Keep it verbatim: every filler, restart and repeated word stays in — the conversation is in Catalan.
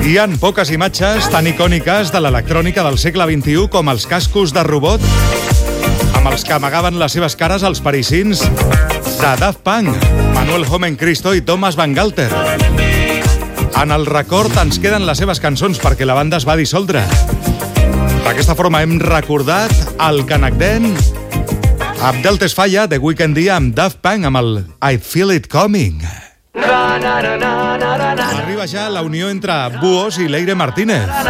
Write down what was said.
Hi ha poques imatges tan icòniques de l'electrònica del segle vint-i-u com els cascos de robot amb els que amagaven les seves cares als parisins de Daft Punk, Manuel Homencristo i Thomas Bangalter. En el record ens queden les seves cançons perquè la banda es va dissoldre. D'aquesta forma hem recordat el canadent Abdel Tesfaye de Weekend Dia amb Daft Punk amb el I Feel It Coming. Arriba ja la unió entre Buos i Leire Martínez.